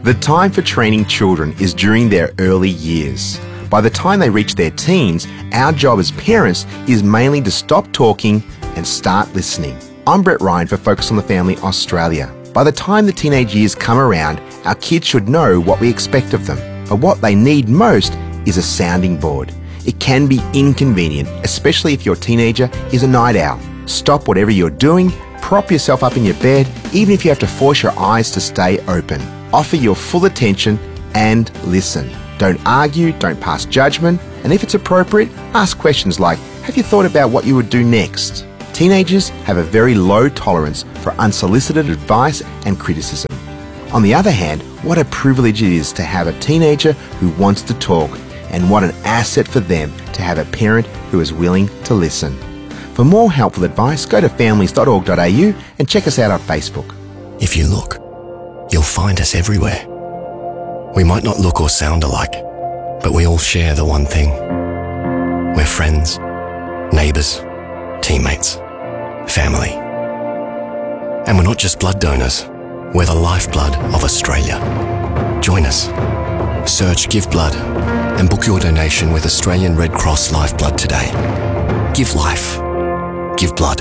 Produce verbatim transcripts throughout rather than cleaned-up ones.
The time for training children is during their early years. By the time they reach their teens, our job as parents is mainly to stop talking and start listening. I'm Brett Ryan for Focus on the Family Australia. By the time the teenage years come around, our kids should know what we expect of them. But what they need most is a sounding board. It can be inconvenient, especially if your teenager is a night owl. Stop whatever you're doing, prop yourself up in your bed, even if you have to force your eyes to stay open. Offer your full attention and listen. Don't argue, don't pass judgment, and if it's appropriate, ask questions like, have you thought about what you would do next? Teenagers have a very low tolerance for unsolicited advice and criticism. On the other hand, what a privilege it is to have a teenager who wants to talk, and what an asset for them to have a parent who is willing to listen. For more helpful advice, go to families dot org dot a u and check us out on Facebook. If you look, you'll find us everywhere. We might not look or sound alike, but we all share the one thing. We're friends, neighbours, teammates, family. And we're not just blood donors, we're the lifeblood of Australia. Join us. Search Give Blood and book your donation with Australian Red Cross Lifeblood today. Give life. Give blood.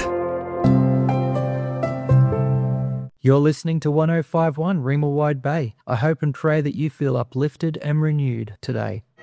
You're listening to one oh five point one Remal Wide Bay. I hope and pray that you feel uplifted and renewed today.